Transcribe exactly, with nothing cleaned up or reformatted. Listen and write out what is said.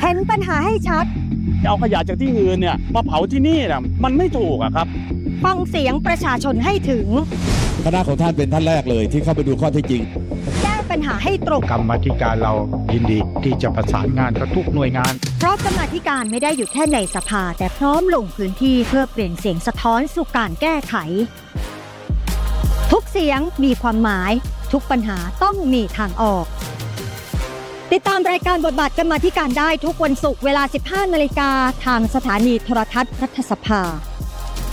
ห็นปัญหาให้ชัดเอาขยะจากที่อื่นเนี่ยมาเผาที่นี่นะมันไม่ถูกอะครับฟังเสียงประชาชนให้ถึงคณะของท่านเป็นท่านแรกเลยที่เข้าไปดูข้อเท็จจริงแก้ปัญหาให้ตรงกรรมาธิการเรายินดีที่จะประสานงานกับทุกหน่วยงานเพราะกรรมาธิการไม่ได้อยู่แค่ในสภาแต่พร้อมลงพื้นที่เพื่อเปลี่ยนเสียงสะท้อนสู่การแก้ไขทุกเสียงมีความหมายทุกปัญหาต้องมีทางออกติดตามรายการบทบาทกรรมาธิการได้ทุกวันศุกร์เวลา สิบห้านาฬิกาทางสถานีโทรทัศน์รัฐสภา